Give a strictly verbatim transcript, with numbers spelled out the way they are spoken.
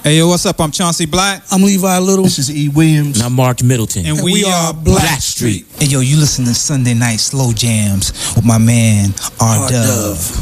Hey, yo, what's up? I'm Chauncey Black. I'm Levi Little. This is E. Williams. And I'm Mark Middleton. And, And we, we are are Black Street. Hey, yo, you listen to Sunday Night Slow Jams with my man, R. Dove.